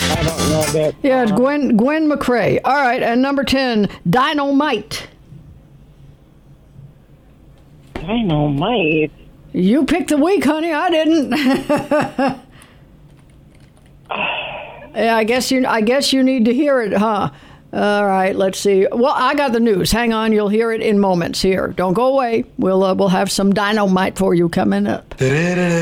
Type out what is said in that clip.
I don't know that. Yeah, it's Gwen McCrae. All right, and number 10, Dynamite. Dynamite. You picked the week, honey. I didn't. Yeah, I guess you need to hear it, huh? All right, let's see. Well, I got the news. Hang on, you'll hear it in moments here. Don't go away. We'll have some Dynamite for you coming up.